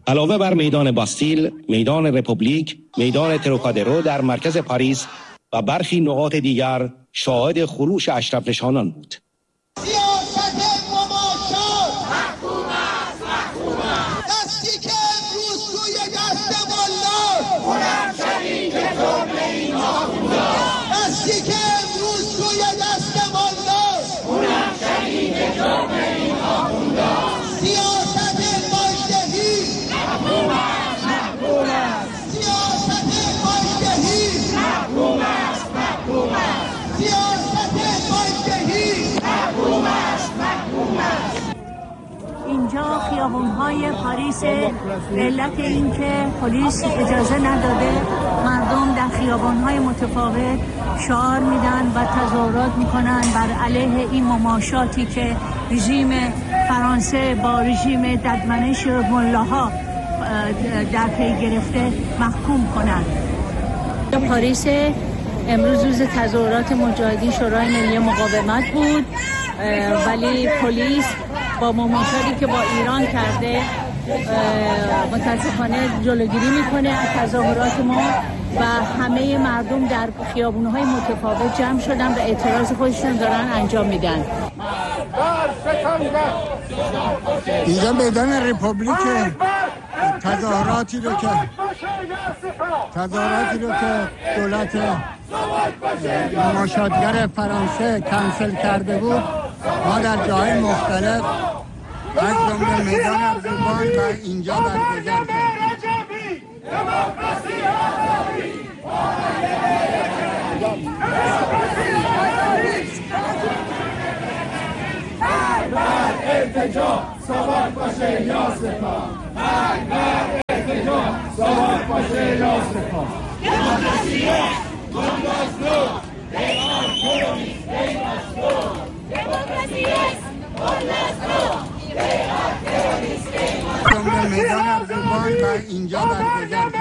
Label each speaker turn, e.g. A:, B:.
A: علاوه بر میدان باستیل، میدان رپوبلیک، میدان تروکادرو در مرکز پاریس و برخی نقاط دیگر شاهد خروش اشرف نشانان بود.
B: دستی که امروز روی دست ملا اونم شبیه که جمله این آخوندا دستی که امروز روی دست ملا اونم شبیه که جمله این آخوندا سیاست ماجدهی محکوم است محکوم است سیاست ماجدهی محکوم است محکوم است سیاست ماجدهی محکوم است محکوم است.
C: اینجا خیابون‌های پاریس به علت اینکه پلیس اجازه نداده مردم در خیابان‌های متفاوت شعار میدن و تظاهرات میکنن بر علیه این مماشاتی که رژیم فرانسه با رژیم ددمنش ملاها در پی گرفته محکوم کنند. پاریس امروز روز تظاهرات مجاهدین شورای ملی مقاومت بود، ولی پلیس با مماشاتی که با ایران کرده متاسفانه جلوگیری میکنه از تظاهرات ما و همه مردم در خیابون‌های متفاوت جمع شدن و اعتراض خودشون دارن انجام میدن.
D: اینجا میدان رپوبلیک تظاهراتی رو که دولت مماشاتگر فرانسه کنسل کرده بود ما در جاهای مختلف از جمله میدان ارزگان و اینجا برگزار کردیم.
B: ارتجاع سوار باشه یا سپاه اکبر ارتجاع سوار باشه یا سپاه دموکراسی گندازلو دیان تروریست دیماسلو دموکراسی گندازلو دیان تروریست دیماسلو
D: میدان ارزگان و اینجا برگزار